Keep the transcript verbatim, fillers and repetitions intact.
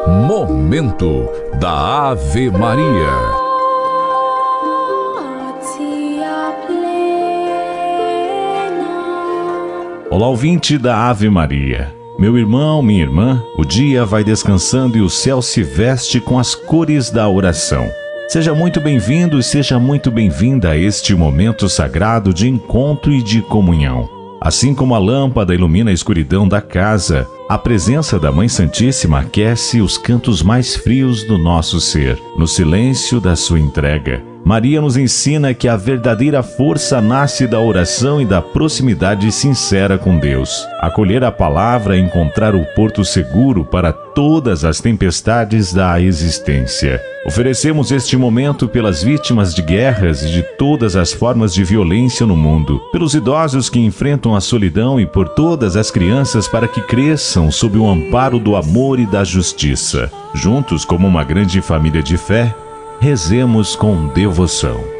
Momento da Ave Maria. Olá, ouvinte da Ave Maria. Meu irmão, minha irmã, o dia vai descansando e o céu se veste com as cores da oração. Seja muito bem-vindo e seja muito bem-vinda a este momento sagrado de encontro e de comunhão. Assim como a lâmpada ilumina a escuridão da casa, a presença da Mãe Santíssima aquece os cantos mais frios do nosso ser, no silêncio da sua entrega. Maria nos ensina que a verdadeira força nasce da oração e da proximidade sincera com Deus. Acolher a palavra é encontrar o porto seguro para todas as tempestades da existência. Oferecemos este momento pelas vítimas de guerras e de todas as formas de violência no mundo, pelos idosos que enfrentam a solidão e por todas as crianças para que cresçam sob o amparo do amor e da justiça. Juntos, como uma grande família de fé, rezemos com devoção.